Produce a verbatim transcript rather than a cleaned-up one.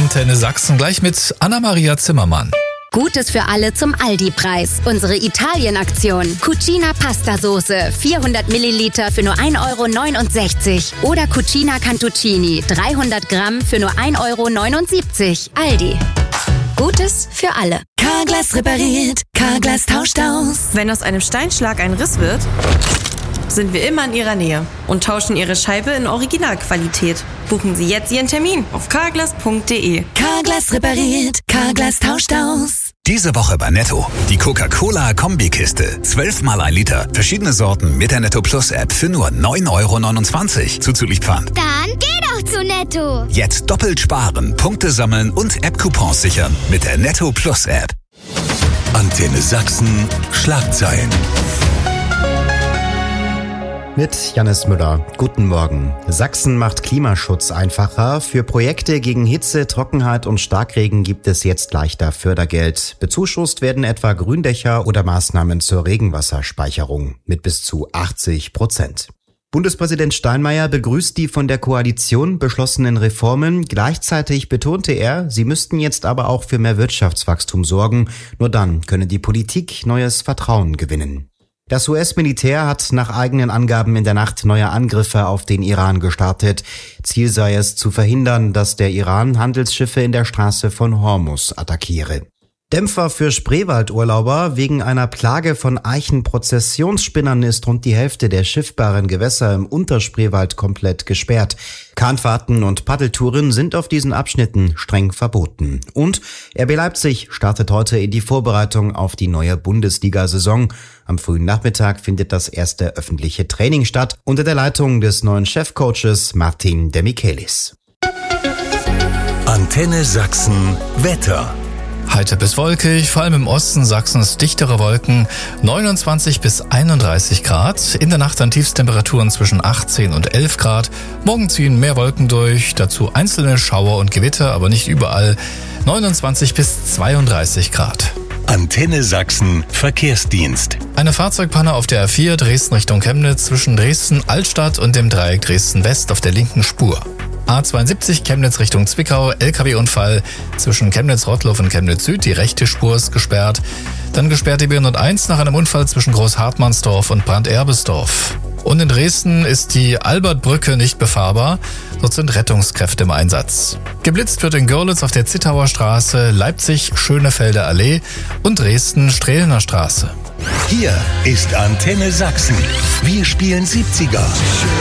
Antenne Sachsen, gleich mit Anna-Maria Zimmermann. Gutes für alle zum Aldi-Preis. Unsere Italien-Aktion. Cucina Pasta-Soße, vierhundert Milliliter für nur ein Euro neunundsechzig. Oder Cucina Cantuccini, dreihundert Gramm für nur ein Euro neunundsiebzig. Aldi. Gutes für alle. Carglass repariert, Carglass tauscht aus. Wenn aus einem Steinschlag ein Riss wird, sind wir immer in Ihrer Nähe und tauschen Ihre Scheibe in Originalqualität. Buchen Sie jetzt Ihren Termin auf carglass punkt de. Carglass repariert, Carglass tauscht aus. Diese Woche bei Netto. Die Coca-Cola-Kombikiste. zwölf mal ein Liter. Verschiedene Sorten mit der Netto Plus App für nur neun Euro neunundzwanzig. Zuzüglich Pfand. Dann geh doch zu Netto. Jetzt doppelt sparen, Punkte sammeln und App-Coupons sichern mit der Netto Plus App. Antenne Sachsen. Schlagzeilen. Mit Jannis Müller. Guten Morgen. Sachsen macht Klimaschutz einfacher. Für Projekte gegen Hitze, Trockenheit und Starkregen gibt es jetzt leichter Fördergeld. Bezuschusst werden etwa Gründächer oder Maßnahmen zur Regenwasserspeicherung mit bis zu achtzig Prozent. Bundespräsident Steinmeier begrüßt die von der Koalition beschlossenen Reformen. Gleichzeitig betonte er, sie müssten jetzt aber auch für mehr Wirtschaftswachstum sorgen. Nur dann könne die Politik neues Vertrauen gewinnen. Das U S-Militär hat nach eigenen Angaben in der Nacht neue Angriffe auf den Iran gestartet. Ziel sei es, zu verhindern, dass der Iran Handelsschiffe in der Straße von Hormuz attackiere. Dämpfer für Spreewaldurlauber. Wegen einer Plage von Eichenprozessionsspinnern ist rund die Hälfte der schiffbaren Gewässer im Unterspreewald komplett gesperrt. Kahnfahrten und Paddeltouren sind auf diesen Abschnitten streng verboten. Und R B Leipzig startet heute in die Vorbereitung auf die neue Bundesliga-Saison. Am frühen Nachmittag findet das erste öffentliche Training statt, unter der Leitung des neuen Chefcoaches Martin de Michelis. Antenne Sachsen. Wetter. Heiter bis wolkig, vor allem im Osten Sachsens dichtere Wolken, neunundzwanzig bis einunddreißig Grad. In der Nacht dann Tiefstemperaturen zwischen achtzehn und elf Grad. Morgen ziehen mehr Wolken durch, dazu einzelne Schauer und Gewitter, aber nicht überall. neunundzwanzig bis zweiunddreißig Grad. Antenne Sachsen Verkehrsdienst. Eine Fahrzeugpanne auf der A vier Dresden Richtung Chemnitz zwischen Dresden-Altstadt und dem Dreieck Dresden-West auf der linken Spur. A zweiundsiebzig Chemnitz Richtung Zwickau, L K W-Unfall zwischen Chemnitz-Rottloff und Chemnitz-Süd, die rechte Spur ist gesperrt. Dann gesperrt die B hunderteins nach einem Unfall zwischen Großhartmannsdorf und Branderbesdorf. Und in Dresden ist die Albertbrücke nicht befahrbar, dort sind Rettungskräfte im Einsatz. Geblitzt wird in Görlitz auf der Zittauer Straße, Leipzig Schönefelder Allee und Dresden Strehlener Straße. Hier ist Antenne Sachsen. Wir spielen siebziger.